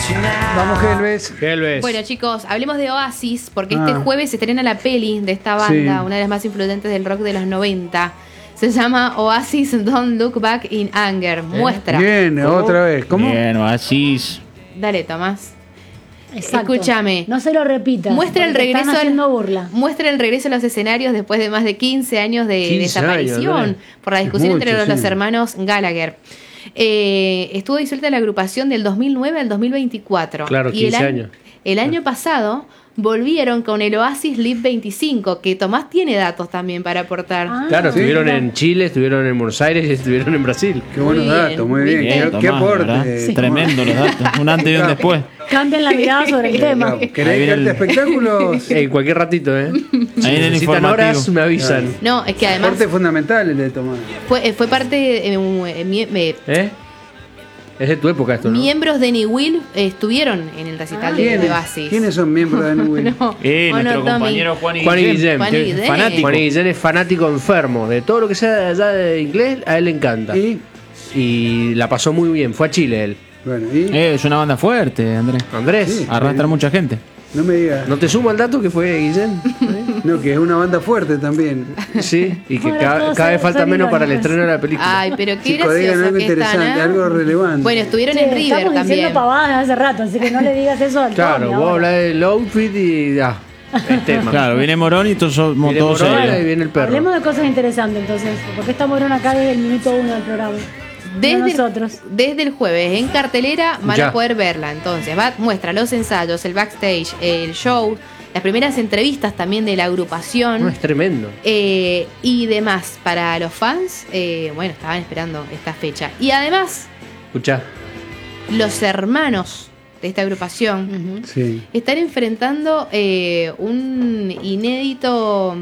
Vamos, Helves. Bueno, chicos, hablemos de Oasis, porque este jueves se estrena la peli de esta banda, una de las más influyentes del rock de los 90. Se llama Oasis Don't Look Back in Anger. Muestra. Bien, otra vez. ¿Cómo? Bien, Oasis. Dale, Tomás. Exacto. Escúchame. No se lo repita. Muestra el regreso burla. Muestra el regreso a los escenarios después de más de 15 años de desaparición por la discusión entre los hermanos Gallagher. Estuvo disuelta la agrupación del 2009 al 2024. Claro, 15 años. El año pasado volvieron con el Oasis Live 25, que Tomás tiene datos también para aportar. Claro, estuvieron en Chile, estuvieron en Buenos Aires y estuvieron en Brasil. Qué buenos datos, muy bien. ¿Qué aporte? Sí. Tremendo los datos, un antes y un después. Cambian la mirada sobre el tema. ¿Querés ir de espectáculos? En cualquier ratito, Ahí Si en el necesitan horas, informativo. me avisan. No, es que además Parte fundamental el de Tomás. fue parte de... Es de tu época esto, ¿no? Miembros de New Will estuvieron en el recital de Oasis. ¿Quiénes son miembros de New Will? Nuestro Tommy. compañero Juan Juan y Guillem. Juan y Guillem. Fanático. Juan y Guillem es fanático enfermo. De todo lo que sea de allá de inglés, a él le encanta. Y la pasó muy bien. Fue a Chile él. Bueno, Es una banda fuerte, Andrés. Andrés, Sí. Arrastra mucha gente. no me digas. ¿no te suma el dato que fue Guillem? No, que es una banda fuerte también. Sí, y que Bueno, cada todos vez falta son menos para el irónicos. estreno de la película. Ay, pero qué Chicos, digan gracioso algo que interesante, están, ¿eh? algo relevante. Bueno, estuvieron en River estamos también. diciendo pavadas hace rato, así que no le digas eso al Claro, Tommy vos ahora. hablás del outfit y ya. El tema. Claro, viene Morón y todos somos Viene todos Morón y serios. viene el perro. Hablemos de cosas interesantes entonces, porque estamos acá desde el minuto 1 del programa. Desde el jueves en cartelera van Ya. a poder verla. Entonces, muestra los ensayos, el backstage, el show, las primeras entrevistas también de la agrupación. No, es tremendo. Y demás. Para los fans, bueno, estaban esperando esta fecha. Y además, Escuchá. los hermanos de esta agrupación Sí. están enfrentando un inédito...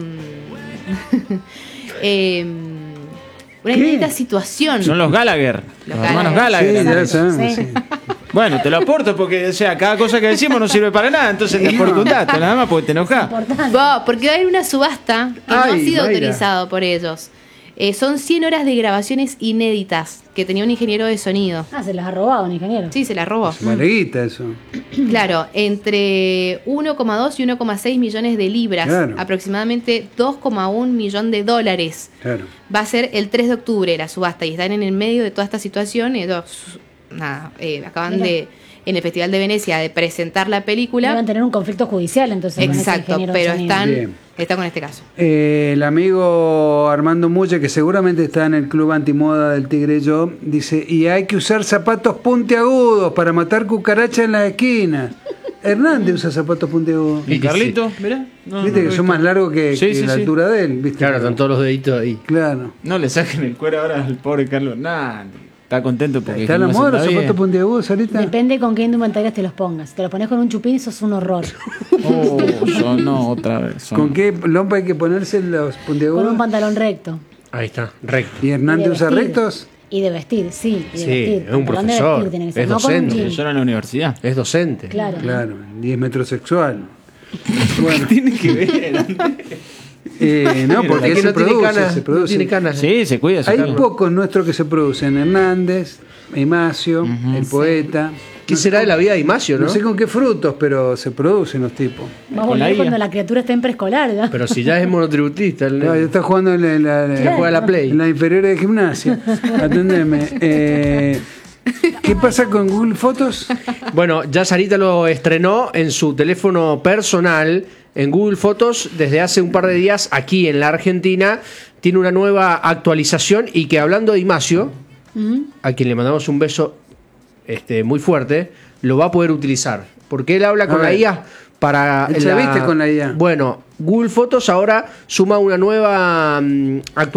una inédita situación. Son los Gallagher. Los Los hermanos Gallagher. Gallagher. Sí, ya sabemos, Sí. sí. Bueno, te lo aporto porque, o sea, cada cosa que decimos no sirve para nada, entonces te aporto un dato, nada más porque te enojas. Importante. Porque va a haber una subasta que no ha Ay, sido Mayra. autorizado por ellos. Son 100 horas de grabaciones inéditas que tenía un ingeniero de sonido. Se las ha robado un ingeniero. Sí, se la robó. Vale guita eso. Claro, entre 1,2 y 1,6 millones de libras, Claro. aproximadamente 2,1 millón de dólares. Claro. Va a ser el 3 de octubre la subasta y están en el medio de toda esta situación. Ellos acaban Mira. en el Festival de Venecia, de presentar la película. Deben tener un conflicto judicial entonces. con ese Exacto, ingeniero de pero sonido. Bien. está con este caso. El amigo Armando Muche, que seguramente está en el club antimoda del Tigre Yo, dice, y hay que usar zapatos puntiagudos para matar cucarachas en las esquinas. Hernández usa zapatos puntiagudos. ¿Y Carlito? Mirá. No, Viste no que lo son he más visto. largos que, Sí, que sí, la sí. altura de él, ¿viste? Claro, están todos los deditos ahí. Claro. No le saquen el cuero ahora al pobre Carlos. Nah, está contento porque... ¿Está la no se moda los está bien. zapatos puntiagudos ahorita? Depende con qué indumentarias te los pongas. Si te los pones con un chupín, sos un horror. No, otra vez. son- ¿Con qué lompa hay que ponerse los puntiagudos? Con un pantalón recto. Ahí está, recto. ¿Y Hernández Y de usa vestir. rectos? Y de vestir, sí. Y de Sí, vestir. es un Pantalón de profesor, vestir tiene que ser, es no con un docente. jean. Yo era en la universidad. Es docente. Claro. Claro, 10 metrosexual. Bueno, Tiene que ver. no, porque Es que se no tiene produce, canas. se No produce. tiene canas. Sí, se cuida. Hay Carlos. pocos nuestros que se producen. Hernández, Imacio, el poeta. ¿Qué será de la vida de Imacio, no? No sé con qué frutos, pero se producen los tipos. Va a Con la volver IA. cuando la criatura está en preescolar. ¿no? Pero si ya es monotributista. No, ya está jugando en la, juega la Play. en la inferior de gimnasia. Atendeme. ¿Qué pasa con Google Fotos? Bueno, ya Sarita lo estrenó en su teléfono personal, en Google Fotos, desde hace un par de días aquí en la Argentina. Tiene una nueva actualización y que, hablando de Imacio, a quien le mandamos un beso muy fuerte, lo va a poder utilizar. Porque él habla con ver. la IA para... Él se viste con la IA. Bueno, Google Fotos ahora suma una nueva actualización